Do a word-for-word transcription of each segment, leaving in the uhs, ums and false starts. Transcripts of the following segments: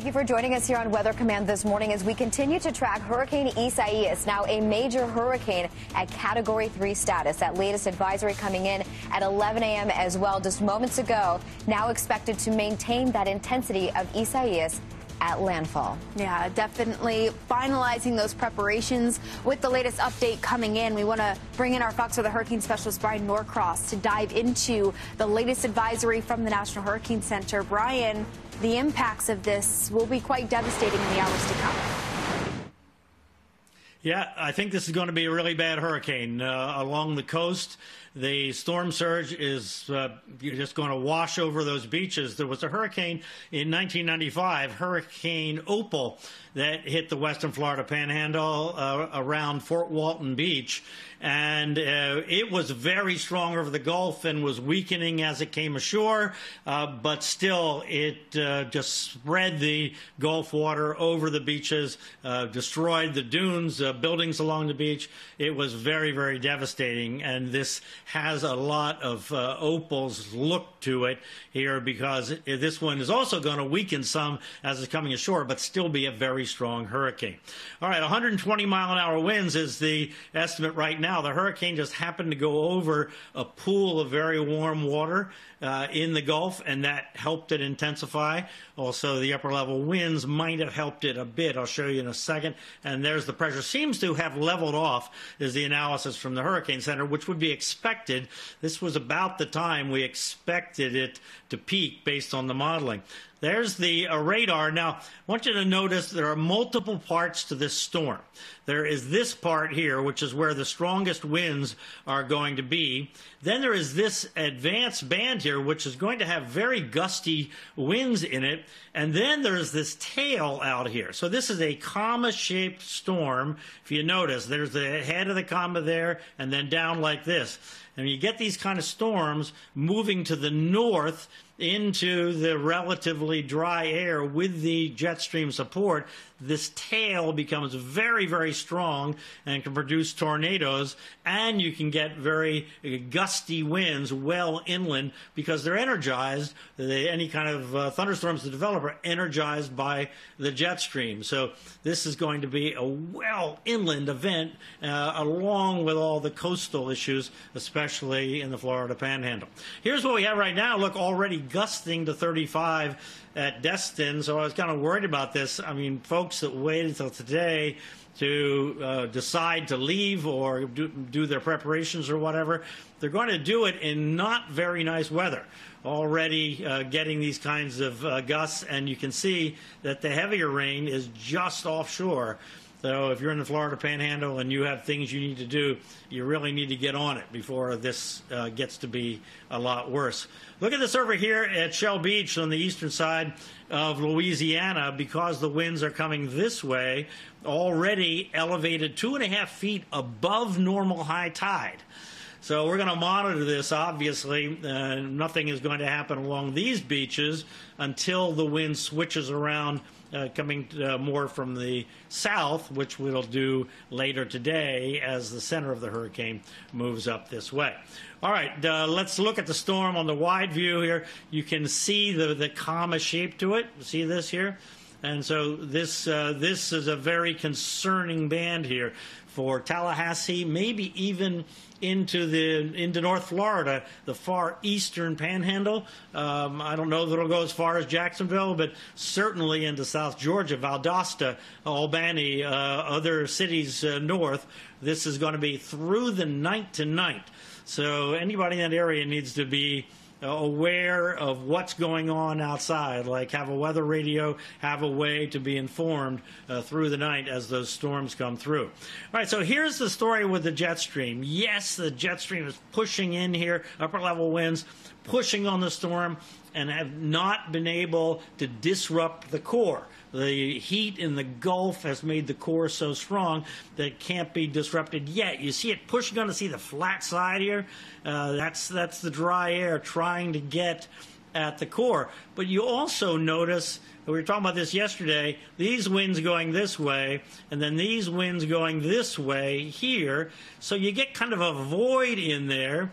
Thank you for joining us here on Weather Command this morning as we continue to track Hurricane Isaias, now a major hurricane at Category three status. That latest advisory coming in at eleven a m as well just moments ago, now expected to maintain that intensity of Isaias at landfall. Yeah, definitely finalizing those preparations with the latest update coming in. We want to bring in our Fox Weather Hurricane Specialist Brian Norcross to dive into the latest advisory from the National Hurricane Center. Brian, the impacts of this will be quite devastating in the hours to come. Yeah, I think this is going to be a really bad hurricane uh, along the coast. The storm surge is uh, just going to wash over those beaches. There was a hurricane in nineteen ninety-five, Hurricane Opal, that hit the western Florida Panhandle uh, around Fort Walton Beach. And uh, it was very strong over the Gulf and was weakening as it came ashore. Uh, but still, it uh, just spread the Gulf water over the beaches, uh, destroyed the dunes, uh, buildings along the beach. It was very, very devastating. And this has a lot of uh, Opal's look to it here, because this one is also going to weaken some as it's coming ashore, but still be a very strong hurricane. All right, one hundred twenty mile an hour winds is the estimate right now. The hurricane just happened to go over a pool of very warm water uh, in the Gulf, and that helped it intensify. Also, the upper level winds might have helped it a bit. I'll show you in a second. And there's the pressure. Seems to have leveled off, is the analysis from the Hurricane Center, which would be expected. This was about the time we expected it to peak based on the modeling. There's the uh, radar. Now, I want you to notice there are multiple parts to this storm. There is this part here, which is where the strongest winds are going to be. Then there is this advanced band here, which is going to have very gusty winds in it. And then there's this tail out here. So this is a comma-shaped storm. If you notice, there's the head of the comma there, and then down like this. And you get these kind of storms moving to the north into the relatively dry air with the jet stream support. This tail becomes very, very strong and can produce tornadoes, and you can get very gusty winds well inland because they're energized. They, any kind of uh, thunderstorms that develop are energized by the jet stream. So this is going to be a well inland event uh, along with all the coastal issues, especially in the Florida Panhandle. Here's what we have right now. Look, already gusting to thirty-five at Destin, so I was kind of worried about this. I mean, folks that waited until today to uh, decide to leave or do, do their preparations or whatever, they're going to do it in not very nice weather. Already uh, getting these kinds of uh, gusts, and you can see that the heavier rain is just offshore. So if you're in the Florida Panhandle and you have things you need to do, you really need to get on it before this uh, gets to be a lot worse. Look at this over here at Shell Beach on the eastern side of Louisiana. Because the winds are coming this way, already elevated two and a half feet above normal high tide. So we're going to monitor this, obviously. Uh, nothing is going to happen along these beaches until the wind switches around, uh, coming uh, more from the south, which we'll do later today as the center of the hurricane moves up this way. All right, uh, let's look at the storm on the wide view here. You can see the, the comma shape to it. See this here? And so this, uh, this is a very concerning band here for Tallahassee, maybe even into the into North Florida, the far eastern Panhandle. Um, I don't know that it'll go as far as Jacksonville, but certainly into South Georgia, Valdosta, Albany, uh, other cities uh, north. This is going to be through the night tonight. So anybody in that area needs to be aware of what's going on outside, like have a weather radio, have a way to be informed uh, through the night as those storms come through. All right, so here's the story with the jet stream. Yes, the jet stream is pushing in here, upper level winds, pushing on the storm, and have not been able to disrupt the core. The heat in the Gulf has made the core so strong that it can't be disrupted yet. You see it pushing on to see the flat side here. Uh, that's, that's the dry air trying to get at the core. But you also notice, we were talking about this yesterday, these winds going this way, and then these winds going this way here. So you get kind of a void in there.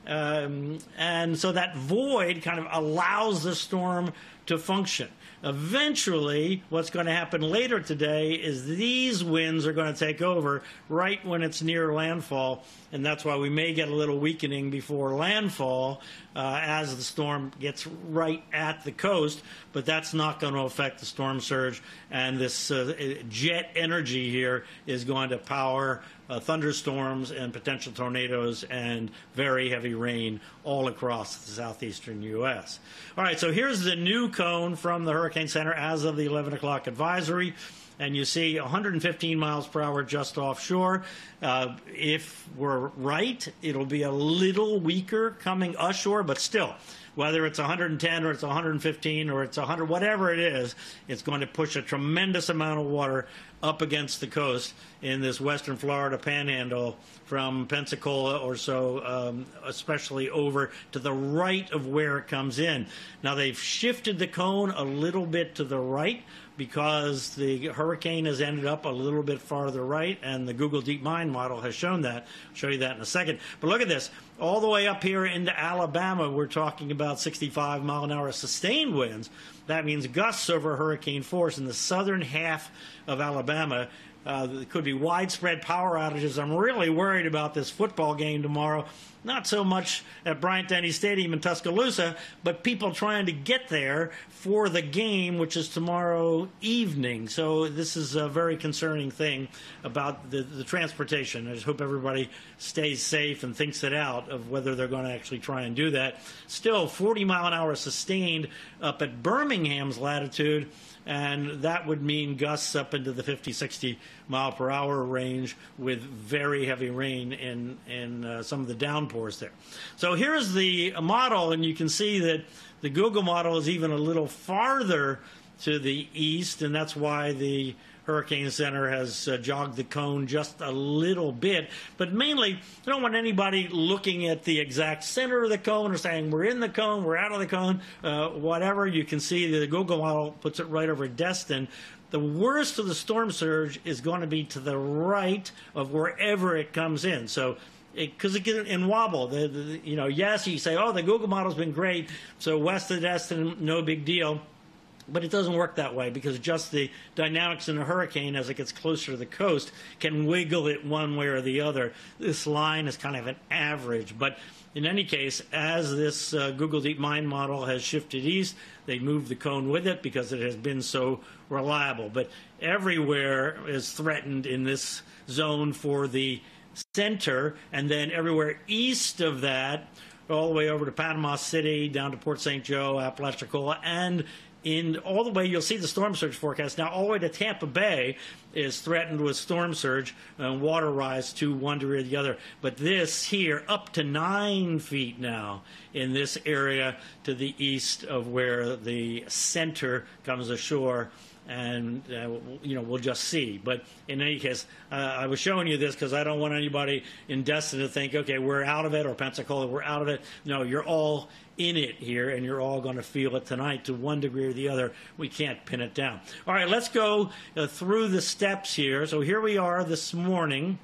Um, and so that void kind of allows the storm to function. Eventually, what's going to happen later today is these winds are going to take over right when it's near landfall, and that's why we may get a little weakening before landfall uh, as the storm gets right at the coast, but that's not going to affect the storm surge, and this uh, jet energy here is going to power uh, thunderstorms and potential tornadoes and very heavy rain all across the southeastern U S. All right, so here's the new cone from the Hurricane Center as of the eleven o'clock advisory. And you see one hundred fifteen miles per hour just offshore. Uh, if we're right, it'll be a little weaker coming ashore, but still, whether it's one hundred ten or it's one hundred fifteen or it's one hundred, whatever it is, it's going to push a tremendous amount of water up against the coast in this western Florida panhandle from Pensacola or so, um, especially over to the right of where it comes in. Now, they've shifted the cone a little bit to the right because the hurricane has ended up a little bit farther right, and the Google DeepMind model has shown that. I'll show you that in a second. But look at this. All the way up here into Alabama, we're talking about sixty-five mile an hour sustained winds. That means gusts over hurricane force in the southern half of Alabama. Uh, there could be widespread power outages. I'm really worried about this football game tomorrow. Not so much at Bryant-Denny Stadium in Tuscaloosa, but people trying to get there for the game, which is tomorrow evening. So this is a very concerning thing about the, the transportation. I just hope everybody stays safe and thinks it out of whether they're going to actually try and do that. Still, forty mile an hour sustained up at Birmingham's latitude, and that would mean gusts up into the fifty, sixty mile per hour range with very heavy rain in, in uh, some of the downpours there. So here's the model, and you can see that the Google model is even a little farther to the east, and that's why the Hurricane Center has uh, jogged the cone just a little bit. But mainly, I don't want anybody looking at the exact center of the cone or saying we're in the cone, we're out of the cone, uh, whatever. You can see that the Google model puts it right over Destin. The worst of the storm surge is going to be to the right of wherever it comes in. So because it, it can in wobble, the, the, you know, yes, you say, oh, the Google model's been great, so west of Destin, no big deal. But it doesn't work that way because just the dynamics in a hurricane as it gets closer to the coast can wiggle it one way or the other. This line is kind of an average. But in any case, as this uh, Google DeepMind model has shifted east, they moved the cone with it because it has been so reliable. But everywhere is threatened in this zone for the center, and then everywhere east of that, all the way over to Panama City, down to Port Saint Joe, Apalachicola, and in all the way, you'll see the storm surge forecast. Now, all the way to Tampa Bay is threatened with storm surge and water rise to one degree or the other. But this here, up to nine feet now in this area to the east of where the center comes ashore. And, uh, you know, we'll just see. But in any case, uh, I was showing you this because I don't want anybody in Destin to think, okay, we're out of it, or Pensacola, we're out of it. No, you're all in it here, and you're all going to feel it tonight to one degree or the other. We can't pin it down. All right, let's go uh, through the steps here. So here we are this morning,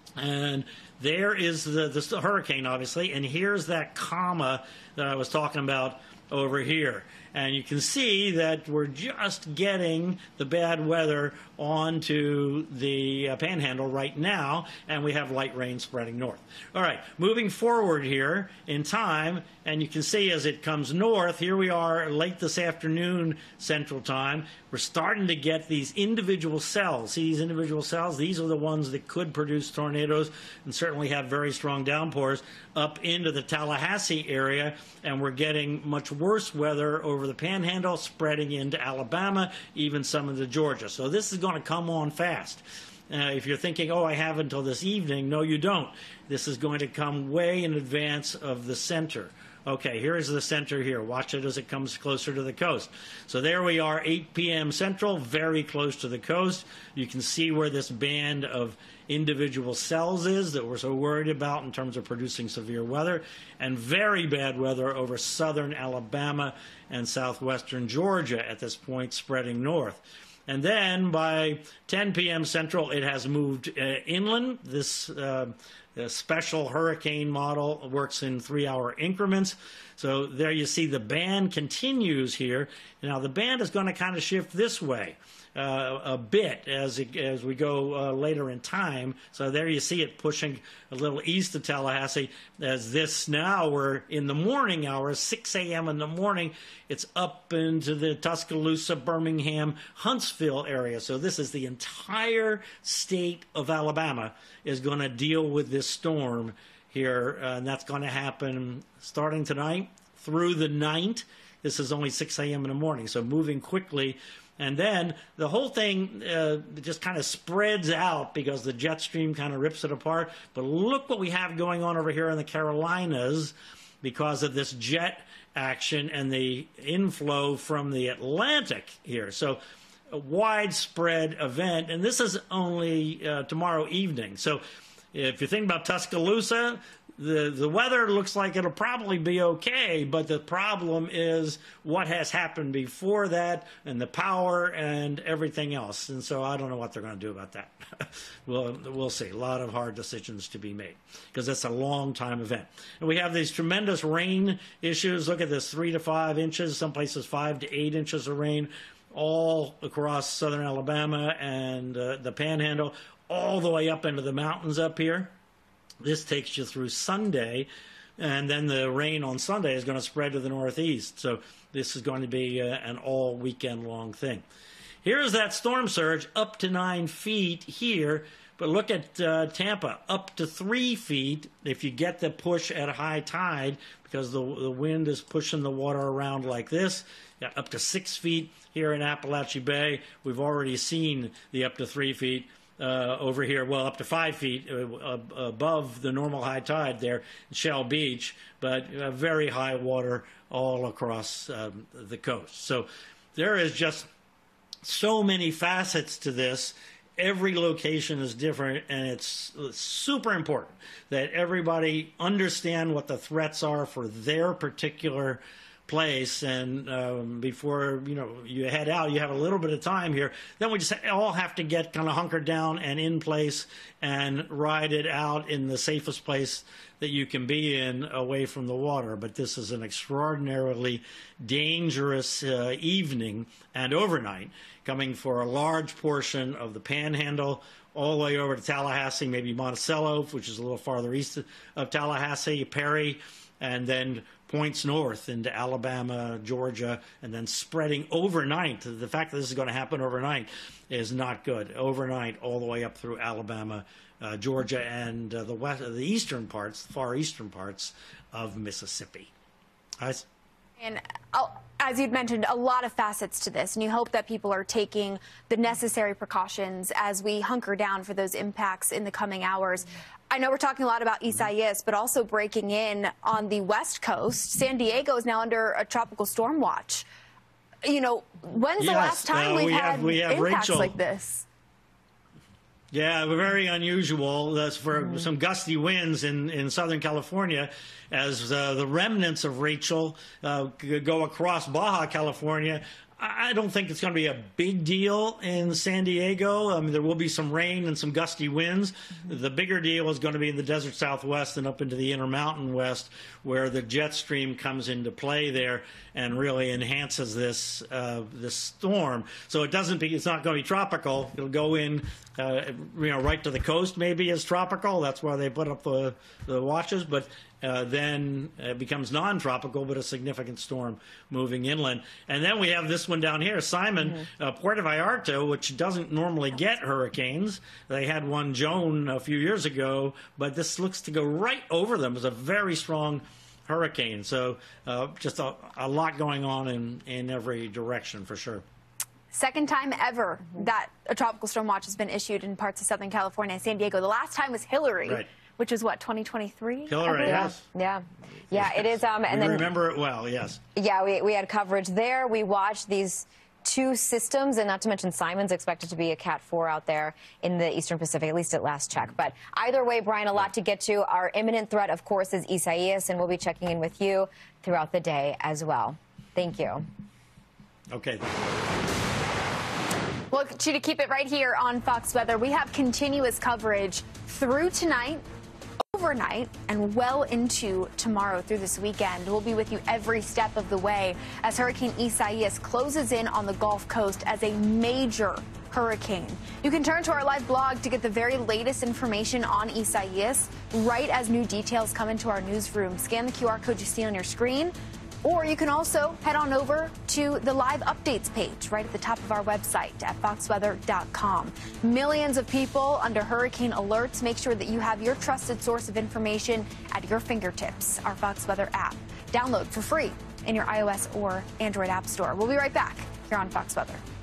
and there is the, the hurricane, obviously, and here's that comma that I was talking about over here. And you can see that we're just getting the bad weather onto the uh, panhandle right now, and we have light rain spreading north. All right, moving forward here in time, and you can see as it comes north, here we are late this afternoon Central Time. We're starting to get these individual cells. See these individual cells? These are the ones that could produce tornadoes and certainly have very strong downpours up into the Tallahassee area, and we're getting much worse weather over the panhandle, spreading into Alabama, even some into Georgia. So this is going to come on fast. Uh, if you're thinking, oh, I have until this evening, no, you don't. This is going to come way in advance of the center. Okay, here is the center here. Watch it as it comes closer to the coast. So there we are, eight p m Central, very close to the coast. You can see where this band of individual cells is that we're so worried about in terms of producing severe weather, and very bad weather over southern Alabama and southwestern Georgia at this point, spreading north. And then by ten p m Central, it has moved uh, inland. This uh, The special hurricane model works in three-hour increments. So there you see the band continues here. Now the band is going to kind of shift this way uh, a bit as it, as we go uh, later in time. So there you see it pushing a little east of Tallahassee. As this now we're in the morning hours, six A M in the morning. It's up into the Tuscaloosa, Birmingham, Huntsville area. So this is the entire state of Alabama is going to deal with this storm here, uh, and that's going to happen starting tonight through the ninth. This is only six A M in the morning, so moving quickly. And then the whole thing uh, just kind of spreads out because the jet stream kind of rips it apart. But look what we have going on over here in the Carolinas because of this jet action and the inflow from the Atlantic here. So a widespread event, and this is only uh, tomorrow evening. So if you think about Tuscaloosa, the, the weather looks like it'll probably be okay, but the problem is what has happened before that and the power and everything else. And so I don't know what they're going to do about that. we'll, we'll see. A lot of hard decisions to be made because it's a long time event. And we have these tremendous rain issues. Look at this, three to five inches, some places five to eight inches of rain, all across southern Alabama and uh, the Panhandle, all the way up into the mountains up here. This takes you through Sunday, and then the rain on Sunday is going to spread to the northeast. So this is going to be uh, an all weekend long thing. Here's that storm surge up to nine feet here, but look at uh, Tampa, up to three feet if you get the push at high tide because the, the wind is pushing the water around like this. Yeah, up to six feet here in Appalachia Bay. We've already seen the up to three feet. Uh, over here, well, up to five feet uh, above the normal high tide there in Shell Beach, but uh, very high water all across um, the coast. So there is just so many facets to this. Every location is different, and it's super important that everybody understand what the threats are for their particular place, and um, before you know you head out, you have a little bit of time here. Then we just all have to get kind of hunkered down and in place and ride it out in the safest place that you can be in, away from the water. But this is an extraordinarily dangerous uh, evening and overnight, coming for a large portion of the Panhandle, all the way over to Tallahassee, maybe Monticello, which is a little farther east of Tallahassee, Perry, and then points north into Alabama, Georgia, and then spreading overnight. The fact that this is going to happen overnight is not good. Overnight, all the way up through Alabama, uh, Georgia, and uh, the west, the eastern parts, the far eastern parts of Mississippi. Guys? And uh, as you'd mentioned, a lot of facets to this, and you hope that people are taking the necessary precautions as we hunker down for those impacts in the coming hours. I know we're talking a lot about Isaias, but also breaking in on the West Coast. San Diego is now under a tropical storm watch. You know, when's yes, the last time uh, we've we had have, we have impacts Rachel. like this? Yeah, very unusual. That's for mm. some gusty winds in, in Southern California as uh, the remnants of Rachel uh, go across Baja California. I don't think it's going to be a big deal in San Diego. I mean, there will be some rain and some gusty winds. Mm-hmm. The bigger deal is going to be in the desert Southwest and up into the Intermountain West, where the jet stream comes into play there and really enhances this uh, this storm. So it doesn't be, it's not going to be tropical. It'll go in, uh, you know, right to the coast. Maybe as tropical. That's why they put up the the watches, but. Uh, then it becomes non-tropical, but a significant storm moving inland. And then we have this one down here, Simon, mm-hmm. uh, Puerto Vallarta, which doesn't normally get hurricanes. They had one, Joan, a few years ago, but this looks to go right over them. It's a very strong hurricane. So uh, just a, a lot going on in, in every direction for sure. Second time ever that a tropical storm watch has been issued in parts of Southern California and San Diego. The last time was Hillary. Right. Which is what, twenty twenty-three? Hillary, yes. Yeah, yeah, it is. Um, and we then remember it well, yes. Yeah, we we had coverage there. We watched these two systems, and not to mention Simon's expected to be a Cat four out there in the Eastern Pacific, at least at last check. But either way, Brian, a lot to get to. Our imminent threat, of course, is Isaias, and we'll be checking in with you throughout the day as well. Thank you. Okay. Well, to keep it right here on Fox Weather, we have continuous coverage through tonight. overnight and well into tomorrow through this weekend. We'll be with you every step of the way as Hurricane Isaias closes in on the Gulf Coast as a major hurricane. You can turn to our live blog to get the very latest information on Isaias right as new details come into our newsroom. Scan the Q R code you see on your screen, or you can also head on over to the live updates page right at the top of our website at fox weather dot com. Millions of people under hurricane alerts. Make sure that you have your trusted source of information at your fingertips. Our Fox Weather app. Download for free in your iOS or Android app store. We'll be right back here on Fox Weather.